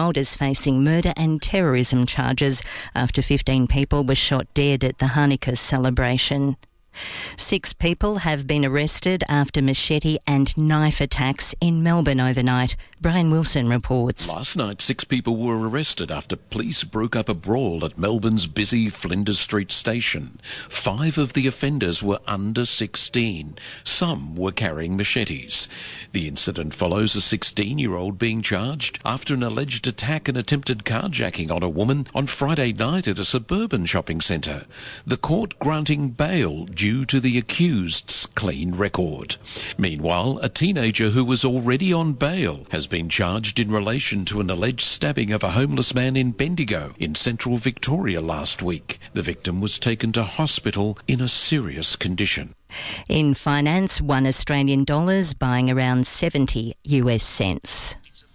child is facing murder and terrorism charges after 15 people were shot dead at the Hanukkah celebration. 6 people have been arrested after machete and knife attacks in Melbourne overnight. Brian Wilson reports. Last night, 6 people were arrested after police broke up a brawl at Melbourne's busy Flinders Street station. 5 of the offenders were under 16. Some were carrying machetes. The incident follows a 16-year-old being charged after an alleged attack and attempted carjacking on a woman on Friday night at a suburban shopping centre. The court granting bail due to the accused's clean record. Meanwhile, a teenager who was already on bail has been charged in relation to an alleged stabbing of a homeless man in Bendigo in central Victoria last week. The victim was taken to hospital in a serious condition. In finance, $1 Australian buying around 70 US cents.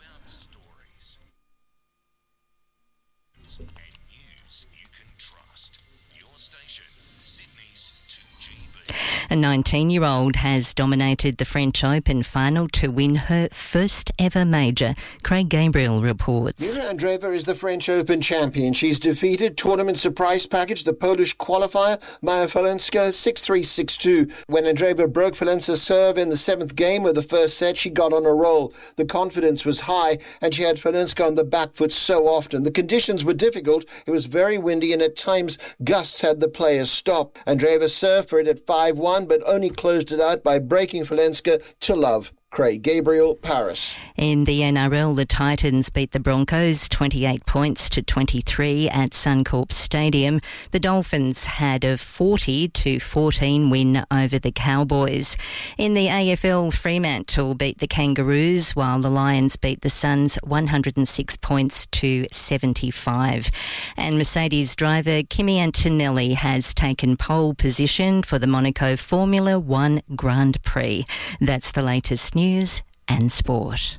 A 19-year-old has dominated the French Open final to win her first ever major. Craig Gabriel reports. Mira Andreeva is the French Open champion. She's defeated tournament surprise package the Polish qualifier Maja Falenska 6-3, 6-2. When Andreeva broke Falenska's serve in the 7th game of the first set, she got on a roll. The confidence was high and she had Falenska on the back foot so often. The conditions were difficult. It was very windy and at times gusts had the players stop. Andreeva served for it at 5-1 but only closed it out by breaking Falenska to love. Craig Gabriel, Paris. In the NRL, the Titans beat the Broncos 28 points to 23 at Suncorp Stadium. The Dolphins had a 40-14 win over the Cowboys. In the AFL, Fremantle beat the Kangaroos while the Lions beat the Suns 106 points to 75. And Mercedes driver Kimi Antonelli has taken pole position for the Monaco Formula One Grand Prix. That's the latest news and sport.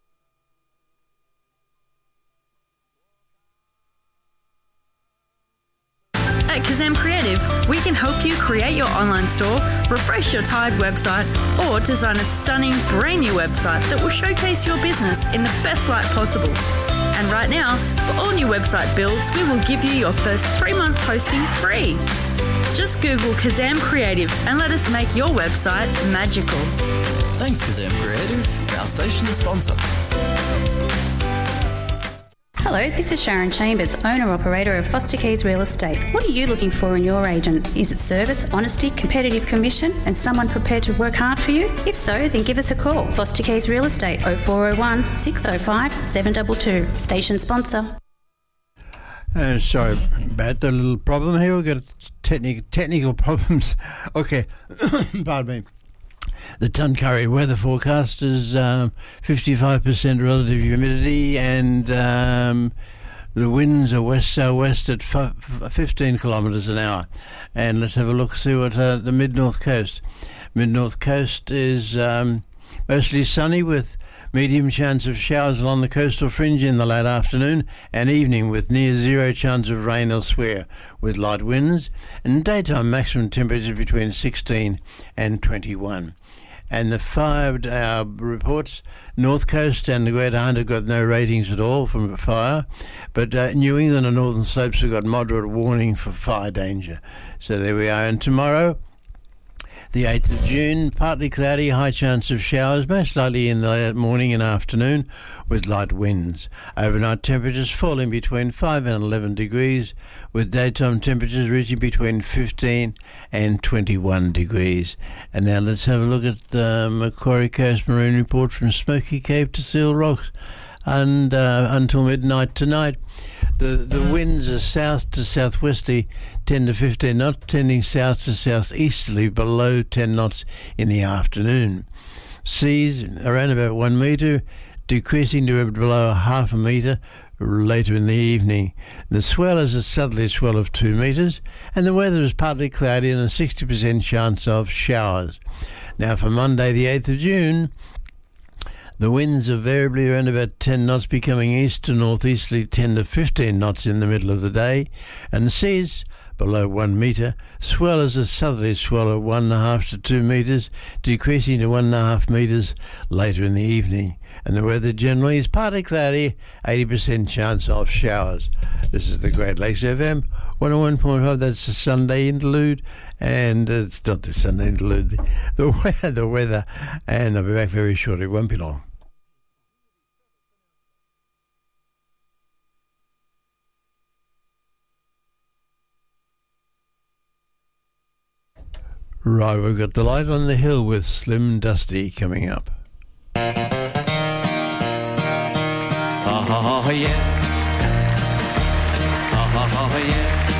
At Kazam Creative, we can help you create your online store, refresh your tired website, or design a stunning brand new website that will showcase your business in the best light possible. And right now, for all new website builds, we will give you your first 3 months hosting free. Just Google Kazam Creative and let us make your website magical. Thanks, Kazam Creative, our station sponsor. Hello, this is Sharon Chambers, owner-operator of Foster Keys Real Estate. What are you looking for in your agent? Is it service, honesty, competitive commission, and someone prepared to work hard for you? If so, then give us a call. Foster Keys Real Estate, 0401 605 722. Station sponsor. Sorry about the little problem here. We've got technical problems. Okay, pardon me. The Tuncurry weather forecast is 55% relative humidity and the winds are west-southwest at 15 kilometres an hour. And let's have a look, see what the mid-north coast. Mid-north coast is mostly sunny with medium chance of showers along the coastal fringe in the late afternoon and evening with near zero chance of rain elsewhere with light winds and daytime maximum temperatures between 16 and 21. And the 5-hour reports, North Coast and the Greater Hunt have got no ratings at all from fire, but New England and Northern Slopes have got moderate warning for fire danger. So there we are. And tomorrow, the 8th of June, partly cloudy, high chance of showers, most likely in the late morning and afternoon, with light winds. Overnight temperatures falling between 5 and 11 degrees, with daytime temperatures reaching between 15 and 21 degrees. And now let's have a look at the Macquarie Coast Marine Report from Smoky Cape to Seal Rocks. And until midnight tonight, the winds are south to southwesterly 10 to 15 knots, tending south to southeasterly below 10 knots in the afternoon. Seas around about 1 metre, decreasing to below half a metre later in the evening. The swell is a southerly swell of 2 metres, and the weather is partly cloudy and a 60% chance of showers. Now for Monday the 8th of June, the winds are variably around about 10 knots, becoming east to northeasterly 10 to 15 knots in the middle of the day, and the seas below 1 metre. Swell is a southerly swell of 1.5 to 2 metres, decreasing to 1.5 metres later in the evening. And the weather generally is partly cloudy, 80% chance of showers. This is the Great Lakes FM 101.5. That's the Sunday interlude, and it's not the Sunday interlude. The weather, and I'll be back very shortly. It won't be long. Right, we've got The Light on the Hill with Slim Dusty coming up. Oh yeah, oh yeah,